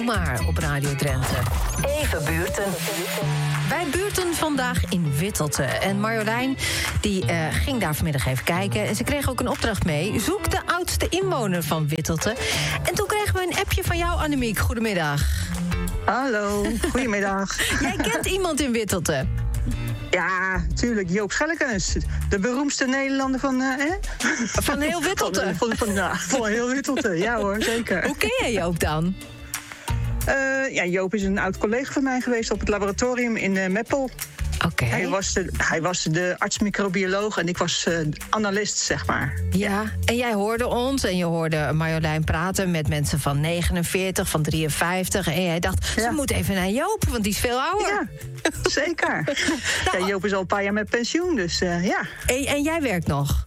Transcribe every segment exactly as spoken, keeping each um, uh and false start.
maar op Radio Drenthe. Even buurten. Wij buurten vandaag in Wittelte. En Marjolein die, uh, ging daar vanmiddag even kijken. En ze kreeg ook een opdracht mee. Zoek de oudste inwoner van Wittelte. En toen kregen we een appje van jou, Annemiek. Goedemiddag. Hallo, goedemiddag. Jij kent iemand in Wittelte? Ja, tuurlijk, Joop Schellekens. De beroemdste Nederlander van... Uh, eh? Van heel Wittelte? Van, van, van, nou, van heel Wittelte, ja hoor, zeker. Hoe ken jij Joop dan? Uh, ja, Joop is een oud collega van mij geweest op het laboratorium in uh, Meppel. Oké. Hij was de, hij was de arts-microbioloog en ik was uh, de analist, zeg maar. Ja, en jij hoorde ons en je hoorde Marjolein praten met mensen van negenenveertig, van drieënvijftig. En jij dacht, ze Ja. moet even naar Joop, want die is veel ouder. Ja, zeker. Nou, Ja, Joop is al een paar jaar met pensioen, dus uh, ja. En, en jij werkt nog?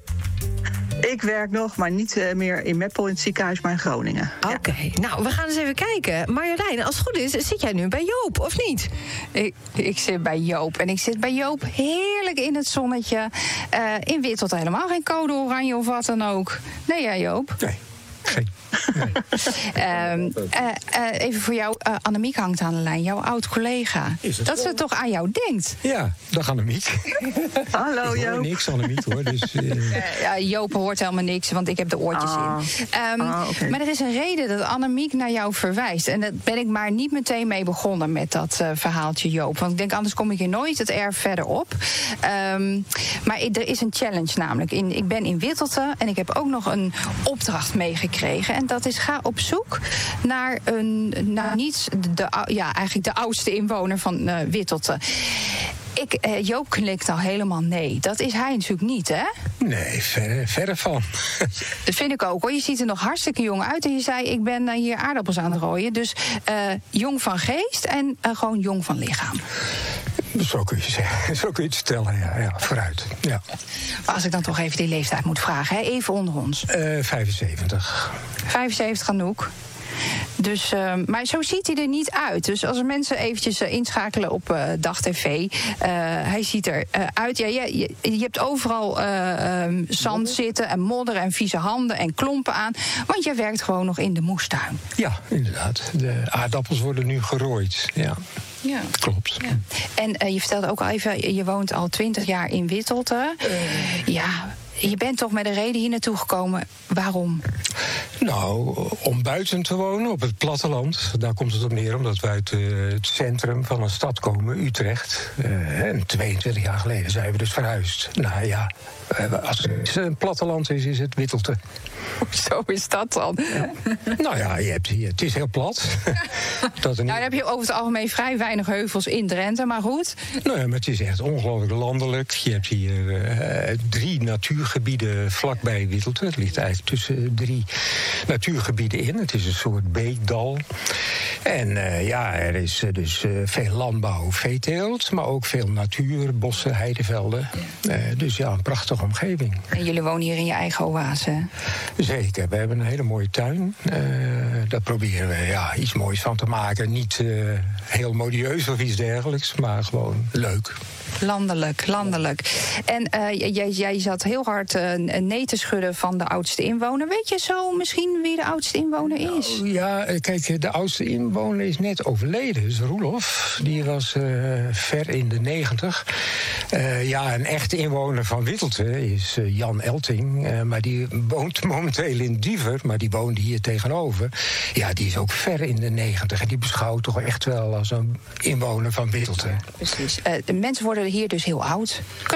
Ik werk nog, maar niet uh, meer in Meppel in het ziekenhuis, maar in Groningen. Oké, nou, we gaan eens even kijken. Marjolein, als het goed is, zit jij nu bij Joop, of niet? Ik, ik zit bij Joop. En ik zit bij Joop heerlijk in het zonnetje. Uh, in Wittelte helemaal geen code oranje of wat dan ook. Nee, ja, Joop? Nee, geen. Nee. Um, uh, uh, even voor jou, uh, Annemiek hangt aan de lijn, jouw oud-collega. Is het Dat zo? ze toch aan jou denkt. Ja, dag Annemiek. Hallo, Ik hoor Joop. niks Annemiek hoor. Dus, uh, Uh, ja, Joop hoort helemaal niks, want ik heb de oortjes Ah. in. Um, Ah, oké. Maar er is een reden dat Annemiek naar jou verwijst. En daar ben ik maar niet meteen mee begonnen met dat uh, verhaaltje, Joop. Want ik denk, anders kom ik hier nooit het erf verder op. Um, maar i- er is een challenge namelijk. In, ik ben in Wittelte en ik heb ook nog een opdracht meegekregen. En dat is, ga op zoek naar een, nou niet de, de, ja, eigenlijk de oudste inwoner van uh, Wittelte. Ik, eh, Joop knikt al helemaal nee. Dat is hij natuurlijk niet, hè? nee, verre, verre van. Dat vind ik ook, hoor. Je ziet er nog hartstikke jong uit. En je zei, ik ben uh, hier aardappels aan het rooien. Dus uh, jong van geest en uh, gewoon jong van lichaam. Zo kun je zeggen. Zo kun je het stellen, ja. ja vooruit. Ja. Maar als ik dan toch even die leeftijd moet vragen, hè? Even onder ons. Uh, vijfenzeventig. vijfenzeventig Anouk. Dus, uh, maar zo ziet hij er niet uit. Dus als er mensen eventjes uh, inschakelen op uh, Dag T V... Uh, hij ziet er uh, uit. Ja, je, je, je hebt overal uh, um, zand zitten en modder en vieze handen en klompen aan. Want jij werkt gewoon nog in de moestuin. Ja, inderdaad. De aardappels worden nu gerooid. Ja, Ja. klopt. Ja. En uh, je vertelde ook al even, je woont al twintig jaar in Wittelte. Uh. Ja, je bent toch met een reden hier naartoe gekomen. Waarom? Nou, om buiten te wonen op het platteland. Daar komt het op neer, omdat wij uit uh, het centrum van een stad komen, Utrecht. Uh, en tweeëntwintig jaar geleden zijn we dus verhuisd. Nou ja, uh, als het een platteland is, is het Wittelte. Zo is dat dan. Ja. Nou ja, je hebt hier, het is heel plat. Dat er niet... Nou, dan heb je over het algemeen vrij weinig heuvels in Drenthe, maar goed. Nou ja, maar het is echt ongelooflijk landelijk. Je hebt hier uh, drie natuurgebieden vlakbij Wittelte. Het ligt eigenlijk tussen drie natuurgebieden in. Het is een soort beekdal. En uh, ja, er is uh, dus uh, veel landbouw, veeteelt, maar ook veel natuur, bossen, heidevelden. Uh, dus ja, een prachtige omgeving. En jullie wonen hier in je eigen oase, hè? Zeker, we hebben een hele mooie tuin. Uh, daar proberen we ja, iets moois van te maken. Niet uh, heel modieus of iets dergelijks, maar gewoon leuk. Landelijk, landelijk. En uh, jij, jij zat heel hard uh, nee te schudden van de oudste inwoner. Weet je zo misschien wie de oudste inwoner is? Nou, ja, kijk, de oudste inwoner is net overleden. Dus Roelof, die was uh, ver in de negentig. Uh, ja, een echte inwoner van Wittelte is uh, Jan Elting. Uh, maar die woont momenteel in Diever, maar die woonde hier tegenover. Ja, die is ook ver in de negentig. En die beschouwt toch echt wel als een inwoner van Wittelte. Precies. Uh, de mensen worden hier dus heel oud.